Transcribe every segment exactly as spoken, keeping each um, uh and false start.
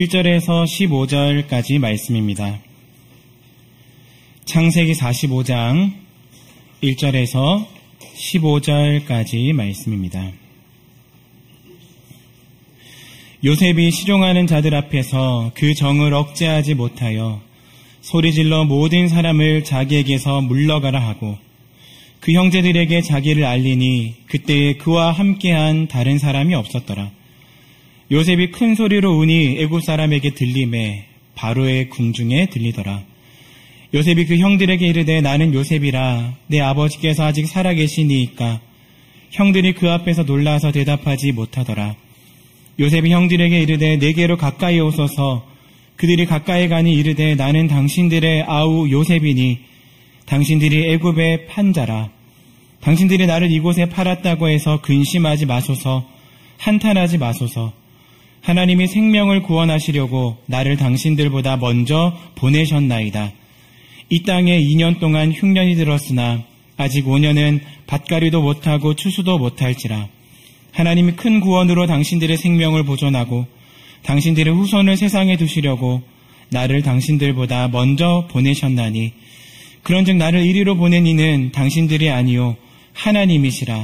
일 절에서 십오 절까지 말씀입니다. 창세기 사십오 장 일 절에서 십오 절까지 말씀입니다. 요셉이 시종하는 자들 앞에서 그 정을 억제하지 못하여 소리질러 모든 사람을 자기에게서 물러가라 하고 그 형제들에게 자기를 알리니 그때에 그와 함께한 다른 사람이 없었더라. 요셉이 큰 소리로 우니 애굽 사람에게 들림에 바로의 궁중에 들리더라. 요셉이 그 형들에게 이르되 나는 요셉이라 내 아버지께서 아직 살아계시니이까 형들이 그 앞에서 놀라서 대답하지 못하더라. 요셉이 형들에게 이르되 내게로 가까이 오소서. 그들이 가까이 가니 이르되 나는 당신들의 아우 요셉이니 당신들이 애굽의 판자라. 당신들이 나를 이곳에 팔았다고 해서 근심하지 마소서. 한탄하지 마소서. 하나님이 생명을 구원하시려고 나를 당신들보다 먼저 보내셨나이다. 이 땅에 이 년 동안 흉년이 들었으나 아직 오 년은 밭가리도 못하고 추수도 못할지라. 하나님이 큰 구원으로 당신들의 생명을 보존하고 당신들의 후손을 세상에 두시려고 나를 당신들보다 먼저 보내셨나니 그런즉 나를 이리로 보낸 이는 당신들이 아니요 하나님이시라.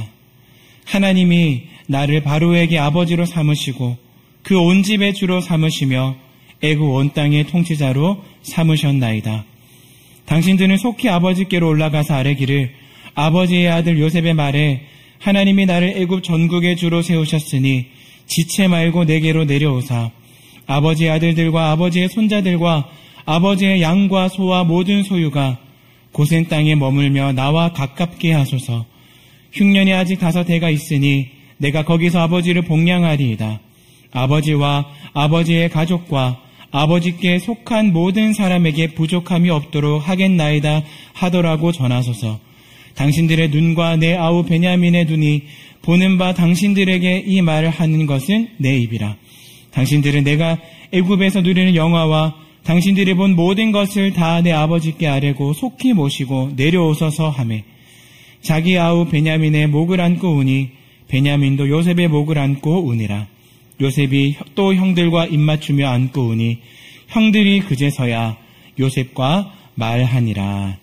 하나님이 나를 바로에게 아버지로 삼으시고 그 온 집의 주로 삼으시며 애굽 온 땅의 통치자로 삼으셨나이다. 당신들은 속히 아버지께로 올라가서 아뢰기를 아버지의 아들 요셉의 말에 하나님이 나를 애굽 전국의 주로 세우셨으니 지체 말고 내게로 내려오사 아버지의 아들들과 아버지의 손자들과 아버지의 양과 소와 모든 소유가 고센 땅에 머물며 나와 가깝게 하소서. 흉년이 아직 다섯 해가 있으니 내가 거기서 아버지를 복량하리이다. 아버지와 아버지의 가족과 아버지께 속한 모든 사람에게 부족함이 없도록 하겠나이다 하더라고 전하소서. 당신들의 눈과 내 아우 베냐민의 눈이 보는 바 당신들에게 이 말을 하는 것은 내 입이라. 당신들은 내가 애굽에서 누리는 영화와 당신들이 본 모든 것을 다 내 아버지께 아뢰고 속히 모시고 내려오소서 하매 자기 아우 베냐민의 목을 안고 우니 베냐민도 요셉의 목을 안고 우니라. 요셉이 또 형들과 입맞추며 안고 우니 형들이 그제서야 요셉과 말하니라.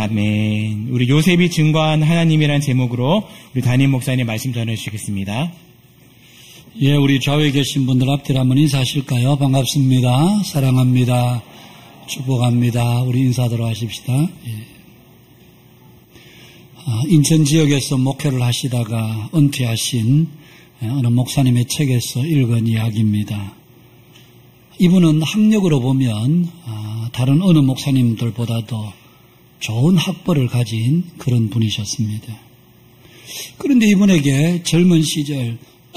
아멘. 우리 요셉이 증거한 하나님이란 제목으로 우리 담임 목사님 말씀 전해주시겠습니다. 예, 우리 좌우에 계신 분들 앞뒤로 한번 인사하실까요? 반갑습니다. 사랑합니다. 축복합니다. 우리 인사하도록 하십시다. 예. 아, 인천 지역에서 목회를 하시다가 은퇴하신 어느 목사님의 책에서 읽은 이야기입니다. 이분은 학력으로 보면 다른 어느 목사님들보다도 좋은 학벌을 가진 그런 분이셨습니다. 그런데 이분에게 젊은 시절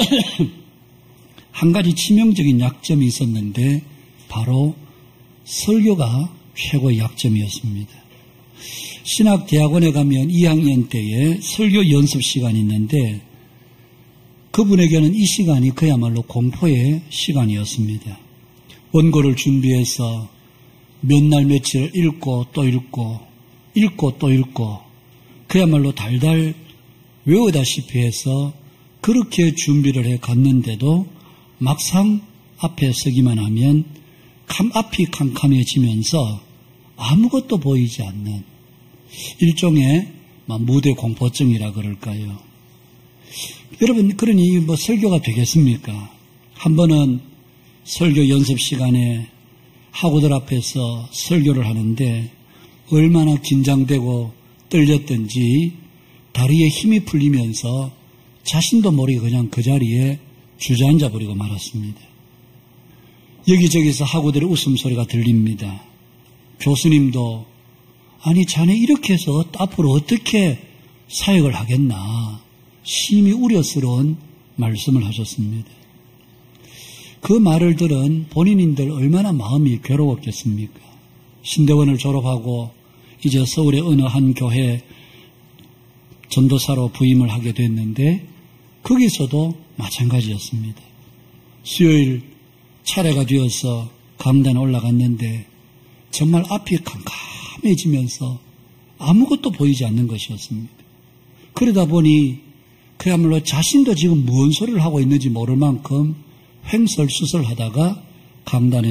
한 가지 치명적인 약점이 있었는데 바로 설교가 최고의 약점이었습니다. 신학대학원에 가면 이 학년 때에 설교 연습 시간이 있는데 그분에게는 이 시간이 그야말로 공포의 시간이었습니다. 원고를 준비해서 몇 날 며칠 읽고 또 읽고 읽고 또 읽고 그야말로 달달 외우다시피 해서 그렇게 준비를 해 갔는데도 막상 앞에 서기만 하면 캄 앞이 캄캄해지면서 아무것도 보이지 않는 일종의 무대 공포증이라 그럴까요? 여러분, 그러니 뭐 설교가 되겠습니까? 한 번은 설교 연습 시간에 학우들 앞에서 설교를 하는데 얼마나 긴장되고 떨렸던지 다리에 힘이 풀리면서 자신도 모르게 그냥 그 자리에 주저앉아 버리고 말았습니다. 여기저기서 학우들의 웃음소리가 들립니다. 교수님도 아니 자네 이렇게 해서 앞으로 어떻게 사역을 하겠나 심히 우려스러운 말씀을 하셨습니다. 그 말을 들은 본인인들 얼마나 마음이 괴로웠겠습니까? 신대원을 졸업하고 이제 서울의 어느 한 교회 전도사로 부임을 하게 됐는데 거기서도 마찬가지였습니다. 수요일 차례가 되어서 강단에 올라갔는데 정말 앞이 캄캄해지면서 아무것도 보이지 않는 것이었습니다. 그러다 보니 그야말로 자신도 지금 무슨 소리를 하고 있는지 모를 만큼 횡설수설하다가 강단에